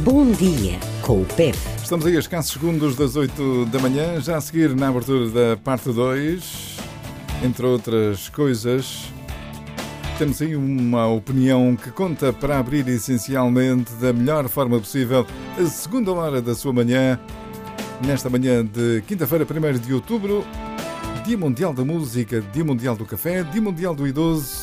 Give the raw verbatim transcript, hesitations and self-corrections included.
Bom Dia com o P E P. Estamos aí a escassos segundos das oito da manhã, já a seguir na abertura da parte dois, entre outras coisas, temos aí uma opinião que conta para abrir essencialmente da melhor forma possível a segunda hora da sua manhã, nesta manhã de quinta-feira, primeiro de outubro, Dia Mundial da Música, Dia Mundial do Café, Dia Mundial do Idoso